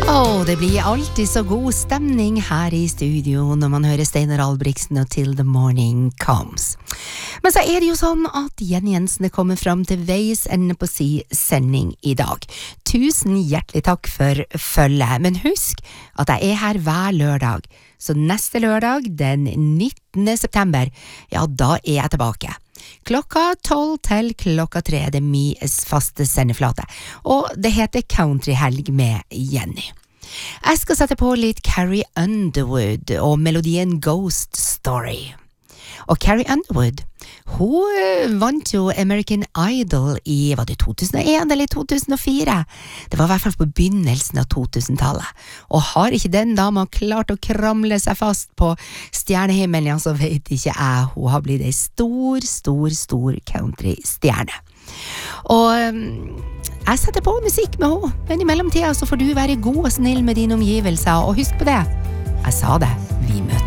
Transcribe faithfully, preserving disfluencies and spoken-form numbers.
Åh, det blir alltid så god stemning her i studio når man hører Steinar Albrigtsen og Till the Morning Comes. Men så er det jo sånn at Jenny Jensen er kommet fram til veis ende på si sending i dag. Tusen hjertelig takk for følget, men husk at jeg er her hver lørdag. Så neste lørdag, den nittende september, ja, da er jeg tilbake. Klokka tolv til klokka tre, det er min faste sendeflate. Og det heter Countryhelg med Jenny. Jeg skal sette på litt Carrie Underwood og melodien Ghost Story. Og Carrie Underwood, hun vant jo American Idol i, var det to tusen og en eller to tusen og fire? Det var I hvert fall på begynnelsen av to tusen-tallet. Og har ikke den dama klart å kramle seg fast på stjernehimmelen, så vet ikke jeg, hun har blitt en stor, stor, stor country-stjerne. Og jeg setter på musikk med henne, men I mellomtiden så får du være god og snill med dine omgivelser, og husk på det, jeg sa det, vi møtes.